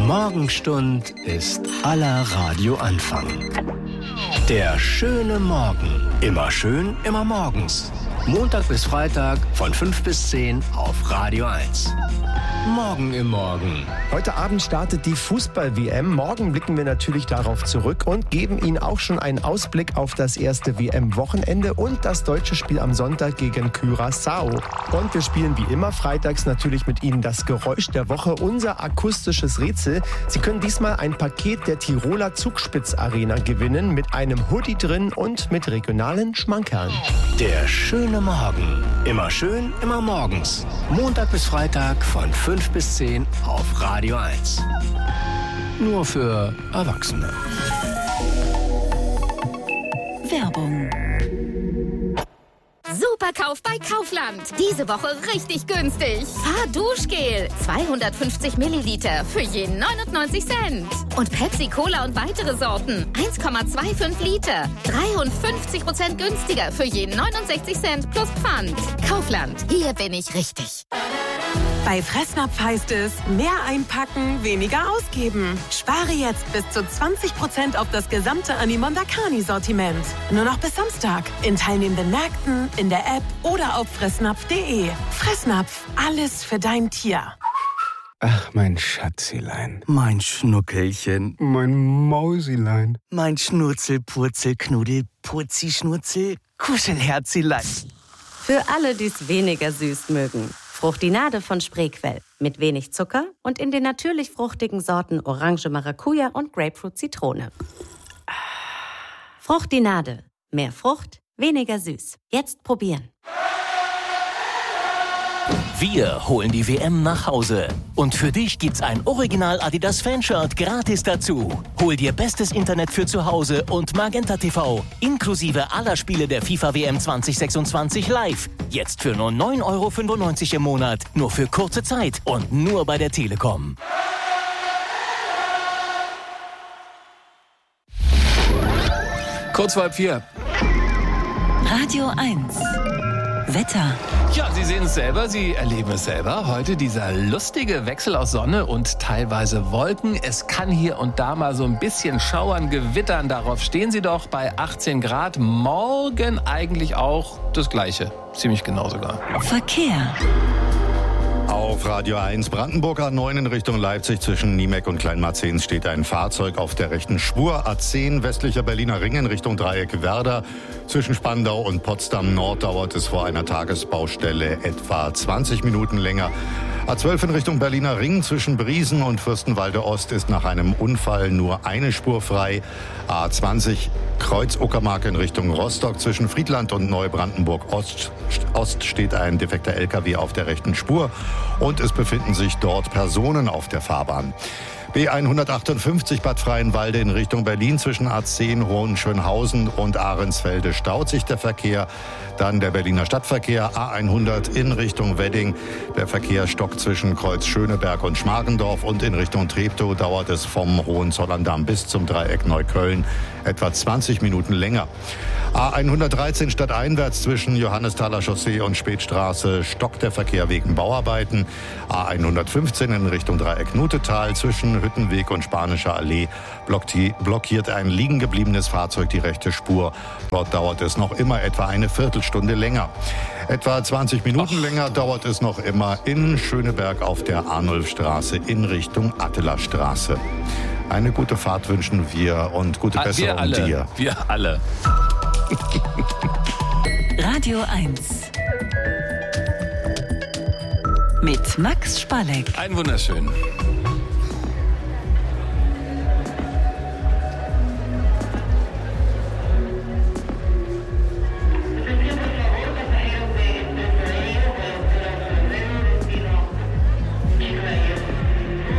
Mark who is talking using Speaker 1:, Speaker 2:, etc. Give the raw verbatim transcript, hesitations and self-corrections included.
Speaker 1: Morgenstund ist aller Radioanfang. Der schöne Morgen. Immer schön, immer morgens. Montag bis Freitag von fünf bis zehn auf Radio eins. Morgen im Morgen.
Speaker 2: Heute Abend startet die Fußball-W M. Morgen blicken wir natürlich darauf zurück und geben Ihnen auch schon einen Ausblick auf das erste W M-Wochenende und das deutsche Spiel am Sonntag gegen Curaçao. Und wir spielen wie immer freitags natürlich mit Ihnen das Geräusch der Woche, unser akustisches Rätsel. Sie können diesmal ein Paket der Tiroler Zugspitz-Arena gewinnen mit einem Hoodie drin und mit regionalen Schmankerln.
Speaker 1: Der schöne Morgen. Immer schön, immer morgens. Montag bis Freitag von fünf bis zehn auf Radio eins. Nur für Erwachsene.
Speaker 3: Werbung. Superkauf bei Kaufland. Diese Woche richtig günstig. Fahrduschgel. zweihundertfünfzig Milliliter für je neunundneunzig Cent. Und Pepsi Cola und weitere Sorten. eins Komma fünfundzwanzig Liter. dreiundfünfzig Prozent günstiger für je neunundsechzig Cent plus Pfand. Kaufland. Hier bin ich richtig.
Speaker 4: Bei Fressnapf heißt es, mehr einpacken, weniger ausgeben. Spare jetzt bis zu zwanzig Prozent auf das gesamte Animondakani-Sortiment. Nur noch bis Samstag. In teilnehmenden Märkten, in der App oder auf fressnapf punkt de. Fressnapf, alles für dein Tier.
Speaker 5: Ach, mein Schatzilein.
Speaker 6: Mein Schnuckelchen.
Speaker 5: Mein Mausilein.
Speaker 6: Mein Schnurzel, Purzel, Knuddel, Purzi, Schnurzel, Kuschelherzilein.
Speaker 7: Für alle, die es weniger süß mögen. Fruchtinade von Spreequell. Mit wenig Zucker und in den natürlich fruchtigen Sorten Orange Maracuja und Grapefruit Zitrone. Fruchtinade. Mehr Frucht, weniger süß. Jetzt probieren.
Speaker 8: Wir holen die W M nach Hause. Und für dich gibt's ein Original Adidas Fanshirt gratis dazu. Hol dir bestes Internet für zu Hause und Magenta T V. Inklusive aller Spiele der FIFA W M zwanzig sechsundzwanzig live. Jetzt für nur neun Euro fünfundneunzig im Monat. Nur für kurze Zeit und nur bei der Telekom.
Speaker 5: Kurz vor halb vier.
Speaker 3: Radio eins. Wetter.
Speaker 5: Ja, Sie sehen es selber, Sie erleben es selber. Heute dieser lustige Wechsel aus Sonne und teilweise Wolken. Es kann hier und da mal so ein bisschen schauern, gewittern. Darauf stehen Sie doch bei achtzehn Grad. Morgen eigentlich auch das Gleiche. Ziemlich genau sogar.
Speaker 3: Verkehr.
Speaker 9: Auf Radio eins Brandenburg A neun in Richtung Leipzig zwischen Niemeck und Kleinmarzens steht ein Fahrzeug auf der rechten Spur. A zehn westlicher Berliner Ring in Richtung Dreieck Werder. Zwischen Spandau und Potsdam Nord dauert es vor einer Tagesbaustelle etwa zwanzig Minuten länger. A zwölf in Richtung Berliner Ring zwischen Briesen und Fürstenwalde Ost ist nach einem Unfall nur eine Spur frei. A zwanzig Kreuz Uckermark in Richtung Rostock zwischen Friedland und Neubrandenburg Ost, Ost steht ein defekter L K W auf der rechten Spur und es befinden sich dort Personen auf der Fahrbahn. B hundertachtundfünfzig Bad Freienwalde in Richtung Berlin zwischen A zehn Hohenschönhausen und Ahrensfelde staut sich der Verkehr. Dann der Berliner Stadtverkehr A hundert in Richtung Wedding. Der Verkehr stockt zwischen Kreuz Schöneberg und Schmargendorf und in Richtung Treptow dauert es vom Hohenzollerndamm bis zum Dreieck Neukölln etwa zwanzig Minuten länger. A hundertdreizehn stadteinwärts zwischen Johannesthaler Chaussee und Spätstraße stockt der Verkehr wegen Bauarbeiten. A hundertfünfzehn in Richtung Dreieck Nutetal zwischen Hüttenweg und Spanischer Allee blockiert ein liegen gebliebenes Fahrzeug die rechte Spur. Dort dauert es noch immer etwa eine Viertelstunde länger. Etwa zwanzig Minuten länger dauert es noch immer in Schöneberg auf der Arnulfstraße in Richtung Attelerstraße. Eine gute Fahrt wünschen wir und gute Besserung
Speaker 5: wir alle,
Speaker 9: dir.
Speaker 5: Wir alle.
Speaker 3: Radio eins. Mit Max Spalleck.
Speaker 5: Ein wunderschön.